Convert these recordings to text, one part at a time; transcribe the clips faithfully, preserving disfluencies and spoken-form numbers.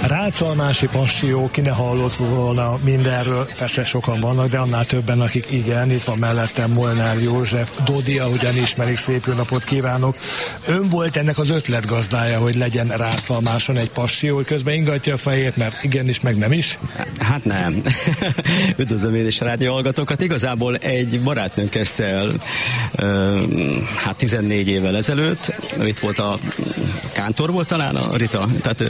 Rácalmási Passió, ki ne hallott volna mindenről, persze sokan vannak, de annál többen, akik igen, itt van mellettem Molnár József, Dodi, ahogyan ismerik, szép jó napot kívánok. Ön volt ennek az ötletgazdája, hogy legyen Rácalmáson egy Passió, hogy közben ingatja a fejét, mert igenis, meg nem is? Hát nem. Üdvözlöm én is a rádióhallgatókat. Igazából egy barátnőnk kezdte el hát tizennégy évvel ezelőtt. Itt volt a Kántor volt talán a Rita, tehát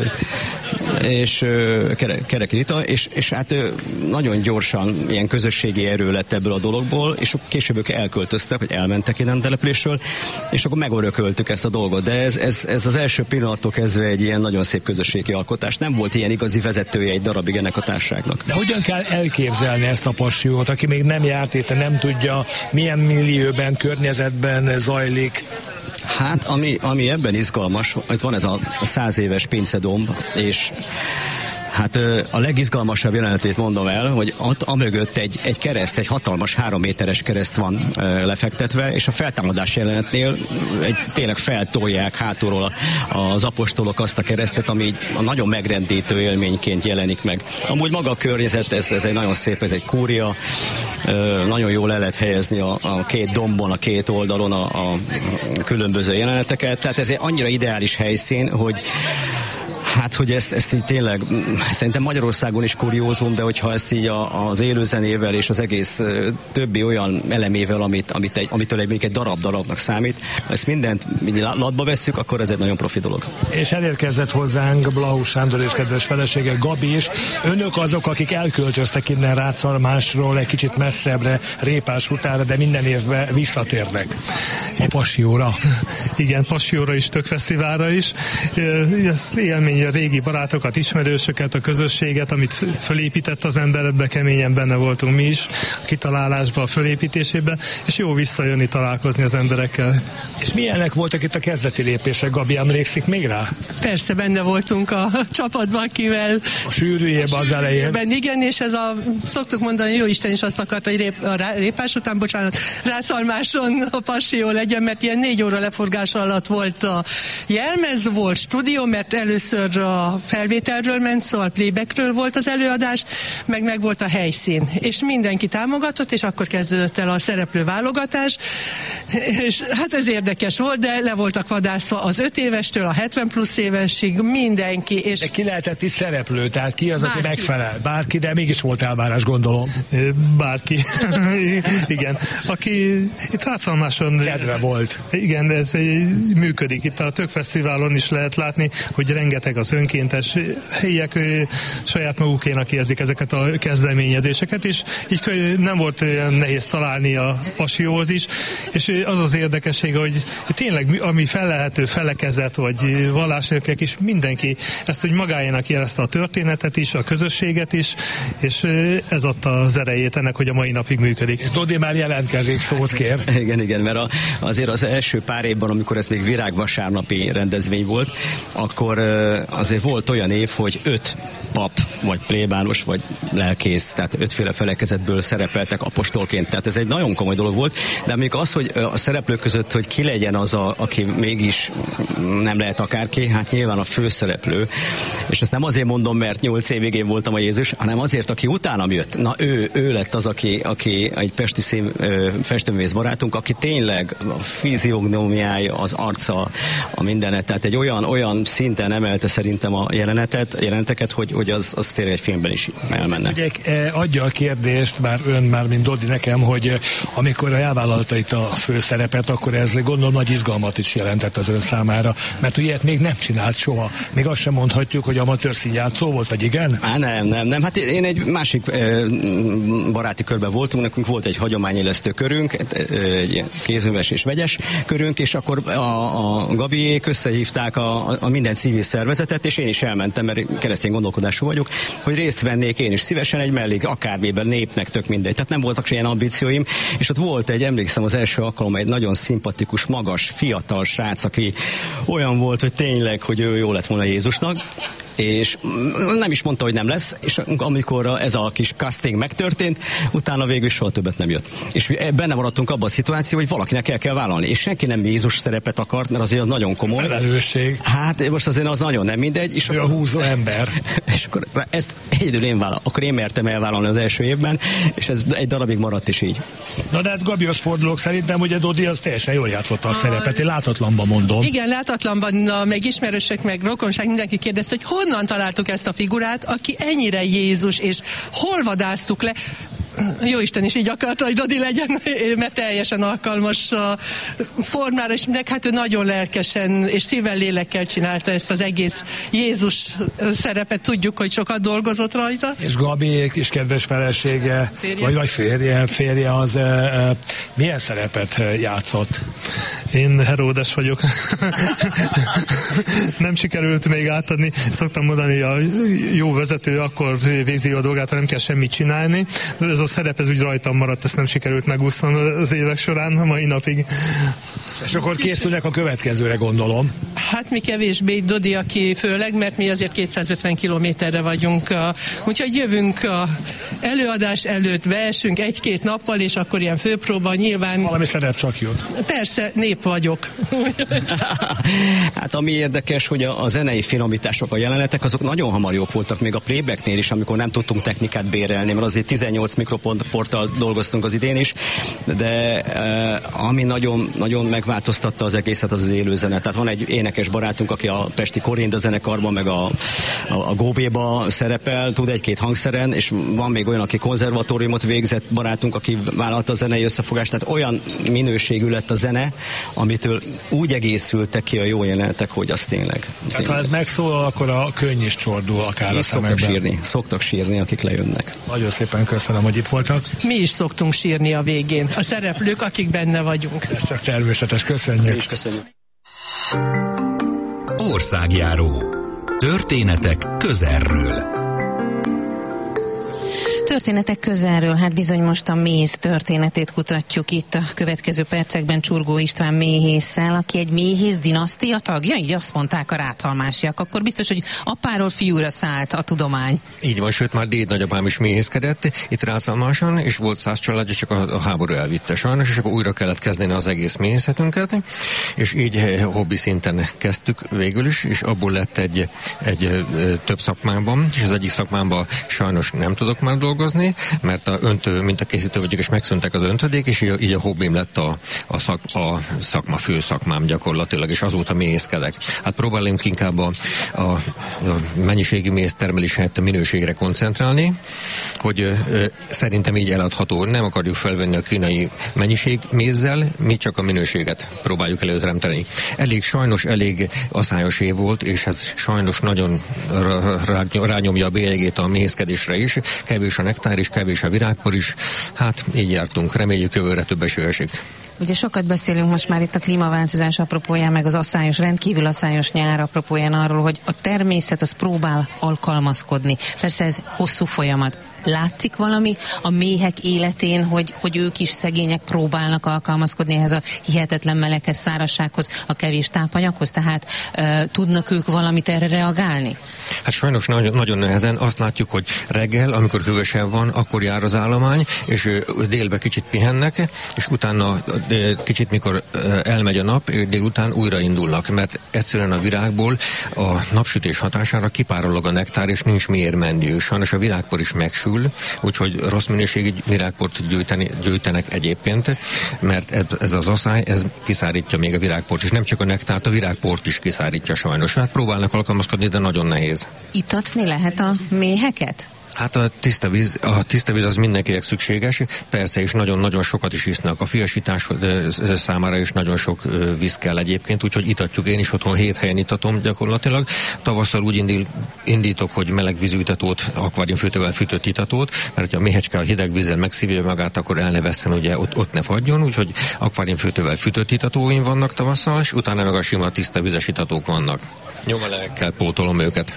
és Kereki Rita, és, és hát nagyon gyorsan ilyen közösségi erő lett ebből a dologból, és később ők elköltöztek, hogy elmentek innen a településről, és akkor megörököltük ezt a dolgot. De ez, ez, ez az első pillanattól kezdve egy ilyen nagyon szép közösségi alkotás. Nem volt ilyen igazi vezetője egy darabig ennek a társaságnak. De hogyan kell elképzelni ezt a Passiót, aki még nem járt itt, nem tudja, milyen millióben, környezetben zajlik? Hát, ami, ami ebben izgalmas, hogy van ez a száz éves pincedomb, és hát a legizgalmasabb jelenetét mondom el, hogy ott amögött egy, egy kereszt, egy hatalmas három méteres kereszt van lefektetve, és a feltámadás jelenetnél egy, tényleg feltolják hátulról az apostolok azt a keresztet, ami nagyon megrendítő élményként jelenik meg. Amúgy maga a környezet, ez, ez egy nagyon szép, ez egy kúria, nagyon jól el lehet helyezni a, a két dombon, a két oldalon a, a különböző jeleneteket, tehát ez egy annyira ideális helyszín, hogy hát, hogy ezt, ezt így tényleg, szerintem Magyarországon is kuriózum, de hogyha ezt így a, az élőzenével és az egész többi olyan elemével, amit, amit egy, amitől egy, egy darab-darabnak számít, ezt mindent latba vesszük, akkor ez egy nagyon profi dolog. És elérkezett hozzánk Blahu Sándor és kedves felesége Gabi is. Önök azok, akik elköltöztek innen Rácalmásról egy kicsit messzebbre, Répás utára, de minden évben visszatérnek a Passióra. Igen, Passióra is, Tökfesztiválra is. Ez élmény a régi barátokat, ismerősöket, a közösséget, amit fölépített az ember, ebbe keményen benne voltunk mi is, a kitalálásba, a fölépítésében, és jó visszajönni, találkozni az emberekkel. És milyenek voltak itt a kezdeti lépések, Gabi, emlékszik még rá? Persze, benne voltunk a csapatban, akivel... A sűrűjében az elején. Igen, és ez a, szoktuk mondani, jó Isten is azt akarta, hogy rép, a Répás után, bocsánat, Rácalmáson a Passió legyen, mert ilyen négy óra leforgása alatt volt a jelmez, volt stúdió, mert először a felvételről ment szó, a playbackről volt az előadás, meg meg volt a helyszín. És mindenki támogatott, és akkor kezdődött el a szereplő válogatás, és hát ez érdekes volt, de le voltak vadászva az öt évestől a hetven plusz évesig mindenki. És de ki lehetett itt szereplő? Tehát ki az, bárki. Aki megfelel? Bárki, de mégis volt elvárás, gondolom. Bárki. Igen. Aki itt Rácalmáson... Kedve volt. Igen, ez működik. Itt a Tökfesztiválon is lehet látni, hogy rengeteg az önkéntes helyiek saját magukénak érzik ezeket a kezdeményezéseket, és így nem volt olyan nehéz találni a Passióhoz is, és az az érdekessége, hogy tényleg ami felelhető felekezet, vagy vallásnőkek is, mindenki ezt, hogy magáénak érezte a történetet is, a közösséget is, és ez adta az erejét ennek, hogy a mai napig működik. És Dodi már jelentkezik, szót kér. Igen, igen, mert a, azért az első pár évben, amikor ez még virágvasárnapi rendezvény volt, akkor azért volt olyan év, hogy öt pap, vagy plébános, vagy lelkész, tehát ötféle felekezetből szerepeltek apostolként, tehát ez egy nagyon komoly dolog volt, de még az, hogy a szereplők között, hogy ki legyen az, a, aki mégis nem lehet akárki, hát nyilván a főszereplő, és ezt nem azért mondom, mert nyolc évig én voltam a Jézus, hanem azért, aki utánam jött. Na ő, ő lett az, aki, aki egy pesti szín, festőművész barátunk, aki tényleg a fiziognomiája, az arca, a mindenet, tehát egy olyan, olyan szinten emelte szerintem a jelenetet, jeleneteket, hogy, hogy az, az tényleg egy filmben is elmenne. Ugye adja a kérdést, már ön, már mint Dodi nekem, hogy amikor elvállalta itt a főszerepet, akkor ez gondolom nagy izgalmat is jelentett az ön számára, mert ugye ilyet még nem csinált soha. Még azt sem mondhatjuk, hogy amatőr színjátszó volt, vagy igen? Á, nem, nem, nem. Hát én egy másik e, baráti körben voltunk, nekünk volt egy hagyományélesztő körünk, egy kézműves és vegyes körünk, és akkor a, a Gabiék összehívták a, a minden civil szervezetet, és én is elmentem, mert keresztény gondolkodás állású vagyok, hogy részt vennék én is szívesen egy mellék, akármiben, népnek, tök mindegy. Tehát nem voltak ilyen ambícióim, és ott volt egy, emlékszem az első alkalom, egy nagyon szimpatikus, magas, fiatal srác, aki olyan volt, hogy tényleg, hogy ő jó lett volna Jézusnak, és nem is mondta, hogy nem lesz, és amikor ez a kis casting megtörtént, utána végül soha többet nem jött. És benne maradtunk abban a szituációban, hogy valakinek el kell vállalni, és senki nem Jézus szerepet akart, mert azért az nagyon komoly. Felelősség. Hát most azért az nagyon nem mindegy. És ő a húzó ember. És akkor ezt egyedül én vállalom. Akkor én mertem elvállalni az első évben, és ez egy darabig maradt is így. Na de hát Gabihoz fordulok, szerintem ugye Dodi az teljesen jól játszotta a szerepet, én látatlanban mondom. Igen, látatlanban a meg ismerősök, meg rokonság, mindenki kérdezte, hogy honnan találtuk ezt a figurát, aki ennyire Jézus, és hol vadáztuk le. Jóisten is így akarta, hogy Dodi legyen, mert teljesen alkalmas a formára, és meg hát ő nagyon lelkesen és szívvel, lélekkel csinálta ezt az egész Jézus szerepet. Tudjuk, hogy sokat dolgozott rajta. És Gabi és kedves felesége, férje. vagy, vagy férje, férje az e, e, milyen szerepet játszott? Én Heródes vagyok. Nem sikerült még átadni. Szoktam mondani, a jó vezető akkor végzi a dolgát, ha nem kell semmit csinálni. De ez a szerep, ez úgy rajtam maradt, ezt nem sikerült megúsznom az évek során, a mai napig. És akkor készülnek a következőre, gondolom. Hát mi kevésbé, Dodi, aki főleg, mert mi azért kétszázötven kilométerre vagyunk. A, úgyhogy jövünk a előadás előtt, beesünk egy-két nappal, és akkor ilyen főpróba nyilván... Valami szerep csak jut. Persze, nép vagyok. Hát ami érdekes, hogy a, a zenei finomítások, a jelenetek, azok nagyon hamar jók voltak, még a playbacknél is, amikor nem tudtunk technikát bérelni, mert azért tizennyolc mikroporttal dolgoztunk az idén is, de eh, ami nagyon, nagyon megváltoztatta az egészet, az az élőzene. Tehát van egy énekes barátunk, aki a Pesti Korinda zenekarban, meg a, a, a Góbéba szerepel, tud egy-két hangszeren, és van még olyan, aki konzervatóriumot végzett barátunk, aki vállalta a zenei összefogást, tehát olyan minőségű lett a zene, amitől úgy egészültek ki a jó jelenetek, hogy az tényleg. Tehát ha ez megszólal, akkor a könny is csordul akár a szoktak sírni, szoktak sírni, akik lejönnek. Nagyon szépen köszönöm, hogy itt voltak. Mi is szoktunk sírni a végén. A szereplők, akik benne vagyunk. Ez csak természetes, köszönjük. És köszönjük. Országjáró. Történetek közelről. Történetek közelről, hát bizony most a méz történetét kutatjuk itt a következő percekben Csurgó István méhésszel, aki egy méhész dinasztia tagja, így azt mondták a rácalmásiak. Akkor biztos, hogy apáról fiúra szállt a tudomány. Így van, sőt már dédnagyapám is méhészkedett itt Rácalmáson, és volt száz családja, csak a, a háború elvitte sajnos, és akkor újra kellett kezdeni az egész méhészetünket, és így hobbi szinten kezdtük végül is, és abból lett egy, egy több szakmában, és az egyik szakmában sajnos nem tudok már dolgozni, mert a öntő, mint a készítő vagyok, és megszűntek az öntödék, és így, így a hobbim lett a, a, szak, a szakma, fő szakmám gyakorlatilag, és azóta méhészkedek. Hát próbáljunk inkább a, a, a mennyiségi méztermelés helyett a minőségre koncentrálni, hogy ö, szerintem így eladható. Nem akarjuk felvenni a kínai mennyiség mézzel, mi csak a minőséget próbáljuk előteremteni. Elég sajnos, elég aszályos év volt, és ez sajnos nagyon rányomja a bélyegét a méhészkedésre is. Kevés a nektár is, kevés a virágpor is. Hát így jártunk. Reméljük jövőre több eső esik. Ugye sokat beszélünk most már itt a klímaváltozás apropóján, meg az asszályos, rendkívül asszályos nyár apropóján arról, hogy a természet az próbál alkalmazkodni. Persze ez hosszú folyamat. Látszik valami a méhek életén, hogy, hogy ők is szegények próbálnak alkalmazkodni ehhez a hihetetlen meleghez, szárazsághoz, a kevés tápanyaghoz, tehát e, tudnak ők valamit erre reagálni? Hát sajnos nagyon, nagyon nehezen. Azt látjuk, hogy reggel, amikor hűvösebb van, akkor jár az állomány, és délbe kicsit pihennek, és utána kicsit, mikor elmegy a nap, délután újra indulnak, mert egyszerűen a virágból a napsütés hatására kipárolog a nektár, és nincs miért menniük. Sajnos a virágpor is megsül, úgyhogy rossz minőségű virágport gyűjteni, gyűjtenek egyébként, mert ez az asszály, ez kiszárítja még a virágport, és nem csak a nektárt, a virágport is kiszárítja sajnos. Hát próbálnak alkalmazkodni, de nagyon nehéz. Itatni lehet a méheket? Hát a tiszta víz, a tiszta víz az mindenkinek szükséges, persze is nagyon-nagyon sokat is isznak. A fiasítás számára is nagyon sok víz kell egyébként, úgyhogy itatjuk, én is otthon hét helyen itatom gyakorlatilag. Tavasszal úgy indul, indítok, hogy meleg vízű itatót, akváriumfűtővel fűtött itatót, mert ha a méhecske a hideg vízzel megszívja magát, akkor el ne vesszen, ugye ott, ott ne fagyjon, úgyhogy akváriumfűtővel fűtött itatóim vannak tavasszal, és utána meg a sima tiszta vizes itatók vannak. Nyomalegekkel pótolom őket.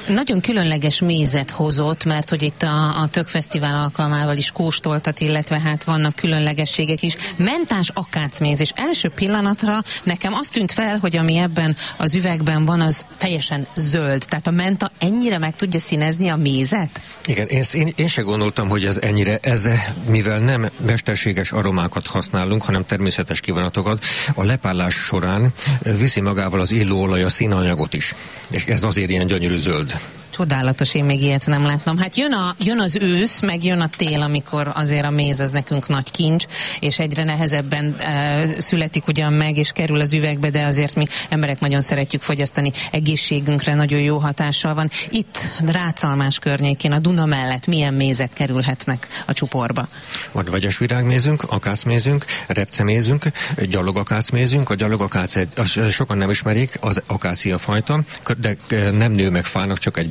Nagyon különleges mézet hozott, mert hogy itt a, a Tökfesztivál alkalmával is kóstoltat, illetve hát vannak különlegességek is. Mentás akácméz, és első pillanatra nekem azt tűnt fel, hogy ami ebben az üvegben van, az teljesen zöld. Tehát a menta ennyire meg tudja színezni a mézet? Igen, én, én, én se gondoltam, hogy ez ennyire, ez, mivel nem mesterséges aromákat használunk, hanem természetes kivonatokat, a lepárlás során viszi magával az illóolaj a színanyagot is. És ez azért ilyen gyönyörű zöld. Csodálatos, én még ilyet nem láttam. Hát jön, a, jön az ősz, meg jön a tél, amikor azért a méz az nekünk nagy kincs, és egyre nehezebben e, születik ugyan meg, és kerül az üvegbe, de azért mi emberek nagyon szeretjük fogyasztani, egészségünkre nagyon jó hatással van. Itt Rácalmás környékén, a Duna mellett milyen mézek kerülhetnek a csuporba? Van vegyes virágmézünk, akácmézünk, repcemézünk, gyalogakácmézünk. A gyalogakác, sokan nem ismerik, az akácia fajta, de nem nő meg fának, csak egy